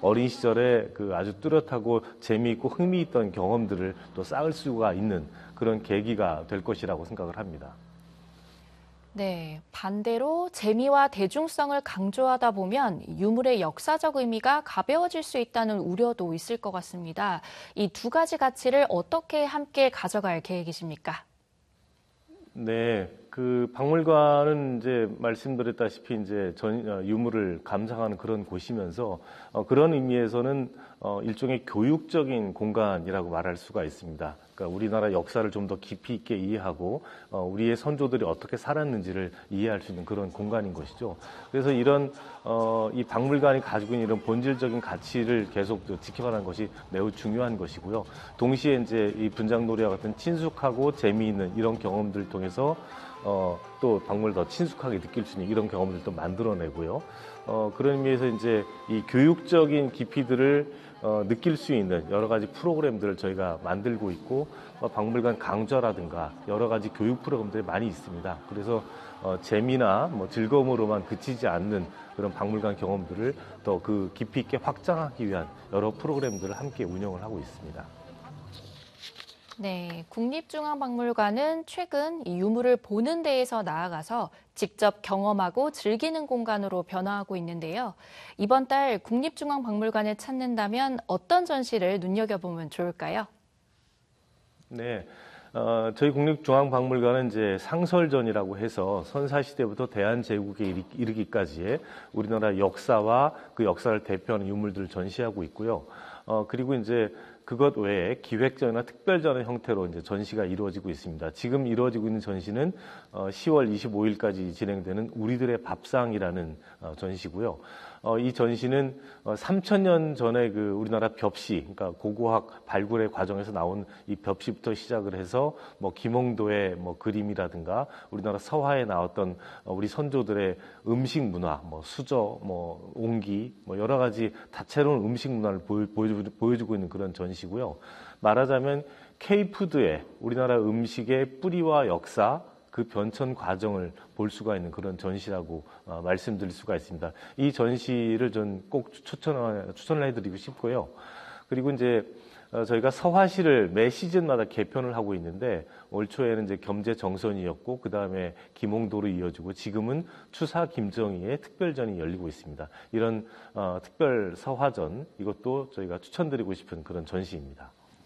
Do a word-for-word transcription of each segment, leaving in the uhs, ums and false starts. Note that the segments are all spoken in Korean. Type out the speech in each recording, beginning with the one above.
어린 시절에 그 아주 뚜렷하고 재미있고 흥미있던 경험들을 또 쌓을 수가 있는 그런 계기가 될 것이라고 생각을 합니다. 네, 반대로 재미와 대중성을 강조하다 보면 유물의 역사적 의미가 가벼워질 수 있다는 우려도 있을 것 같습니다. 이 두 가지 가치를 어떻게 함께 가져갈 계획이십니까? 네, 그 박물관은 이제 말씀드렸다시피 이제 전, 어, 유물을 감상하는 그런 곳이면서 어, 그런 의미에서는 어, 일종의 교육적인 공간이라고 말할 수가 있습니다. 그러니까 우리나라 역사를 좀 더 깊이 있게 이해하고 어, 우리의 선조들이 어떻게 살았는지를 이해할 수 있는 그런 공간인 것이죠. 그래서 이런 어, 이 박물관이 가지고 있는 이런 본질적인 가치를 계속 지켜가는 것이 매우 중요한 것이고요. 동시에 이제 이 분장놀이와 같은 친숙하고 재미있는 이런 경험들을 통해서 어, 또 박물을 더 친숙하게 느낄 수 있는 이런 경험들도 만들어내고요. 어, 그런 의미에서 이제 이 교육적인 깊이들을 어, 느낄 수 있는 여러 가지 프로그램들을 저희가 만들고 있고 어, 박물관 강좌라든가 여러 가지 교육 프로그램들이 많이 있습니다. 그래서 어, 재미나 뭐 즐거움으로만 그치지 않는 그런 박물관 경험들을 더 그 깊이 있게 확장하기 위한 여러 프로그램들을 함께 운영을 하고 있습니다. 네, 국립중앙박물관은 최근 이 유물을 보는 데에서 나아가서 직접 경험하고 즐기는 공간으로 변화하고 있는데요. 이번 달 국립중앙박물관을 찾는다면 어떤 전시를 눈여겨보면 좋을까요? 네, 어, 저희 국립중앙박물관은 이제 상설전이라고 해서 선사시대부터 대한제국에 이르기까지의 우리나라 역사와 그 역사를 대표하는 유물들을 전시하고 있고요. 어, 그리고 이제 그것 외에 기획전이나 특별전의 형태로 이제 전시가 이루어지고 있습니다. 지금 이루어지고 있는 전시는 어, 시월 이십오일까지 진행되는 우리들의 밥상이라는 어, 전시고요. 어, 이 전시는 어, 삼천 년 전에 그 우리나라 벽시, 그러니까 고고학 발굴의 과정에서 나온 이 벽시부터 시작을 해서 뭐 김홍도의 뭐 그림이라든가 우리나라 서화에 나왔던 어, 우리 선조들의 음식 문화, 뭐 수저, 뭐 옹기, 뭐 여러 가지 다채로운 음식 문화를 보여, 보여주고, 보여주고 있는 그런 전시고요. 말하자면 K푸드의 우리나라 음식의 뿌리와 역사, 그 변천 과정을 볼 수가 있는 그런 전시라고 어, 말씀드릴 수가 있습니다. 이 전시를 전 꼭 추천, 추천을 해드리고 싶고요. 그리고 이제 어, 저희가 서화시를 매 시즌마다 개편을 하고 있는데 올 초에는 이제 겸재정선이었고 그 다음에 김홍도로 이어지고 지금은 추사 김정희의 특별전이 열리고 있습니다. 이런 어, 특별 서화전 이것도 저희가 추천드리고 싶은 그런 전시입니다.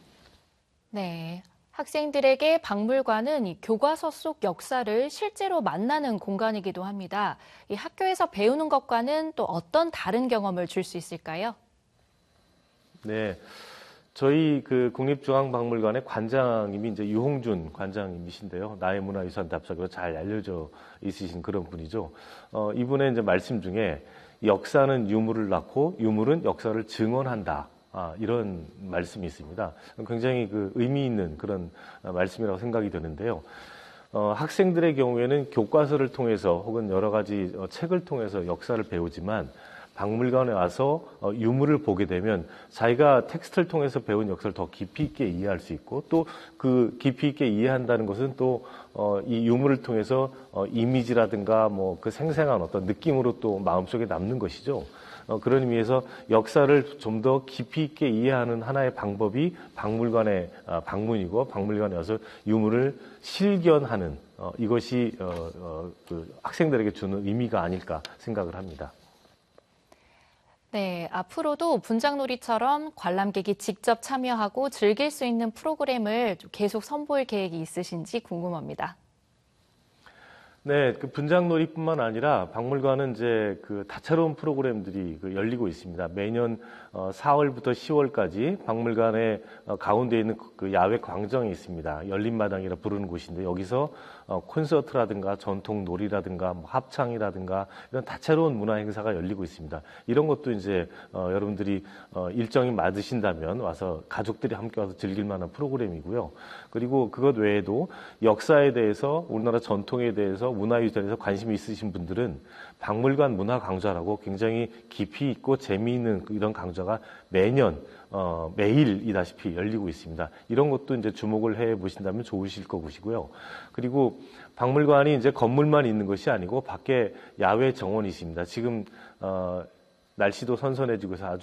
네. 학생들에게 박물관은 이 교과서 속 역사를 실제로 만나는 공간이기도 합니다. 이 학교에서 배우는 것과는 또 어떤 다른 경험을 줄 수 있을까요? 네. 저희 그 국립중앙박물관의 관장님이 이제 유홍준 관장님이신데요. 나의 문화유산 답사로 잘 알려져 있으신 그런 분이죠. 어, 이분의 이제 말씀 중에 역사는 유물을 낳고 유물은 역사를 증언한다. 아, 이런 말씀이 있습니다. 굉장히 그 의미 있는 그런 말씀이라고 생각이 드는데요. 어, 학생들의 경우에는 교과서를 통해서 혹은 여러 가지 어, 책을 통해서 역사를 배우지만 박물관에 와서 어, 유물을 보게 되면 자기가 텍스트를 통해서 배운 역사를 더 깊이 있게 이해할 수 있고 또 그 깊이 있게 이해한다는 것은 또 어, 이 유물을 통해서 어, 이미지라든가 뭐 그 생생한 어떤 느낌으로 또 마음속에 남는 것이죠. 어, 그런 의미에서 역사를 좀 더 깊이 있게 이해하는 하나의 방법이 박물관의 어, 방문이고 박물관에 와서 유물을 실견하는 어, 이것이 어, 어, 그 학생들에게 주는 의미가 아닐까 생각을 합니다. 네, 앞으로도 분장놀이처럼 관람객이 직접 참여하고 즐길 수 있는 프로그램을 계속 선보일 계획이 있으신지 궁금합니다. 네, 그 분장놀이뿐만 아니라 박물관은 이제 그 다채로운 프로그램들이 그 열리고 있습니다. 매년 어, 사월부터 시월까지 박물관의 어, 가운데 있는 그 야외 광장이 있습니다. 열린마당이라 부르는 곳인데 여기서 어, 콘서트라든가 전통놀이라든가 뭐 합창이라든가 이런 다채로운 문화 행사가 열리고 있습니다. 이런 것도 이제 어, 여러분들이 어, 일정이 맞으신다면 와서 가족들이 함께 와서 즐길 만한 프로그램이고요. 그리고 그것 외에도 역사에 대해서 우리나라 전통에 대해서 문화유산에서 관심이 있으신 분들은 박물관 문화 강좌라고 굉장히 깊이 있고 재미있는 이런 강좌가 매년 어, 매일이다시피 열리고 있습니다. 이런 것도 이제 주목을 해 보신다면 좋으실 것이고요. 그리고 박물관이 이제 건물만 있는 것이 아니고 밖에 야외 정원이 있습니다. 지금 어, 날씨도 선선해지고 해서 아주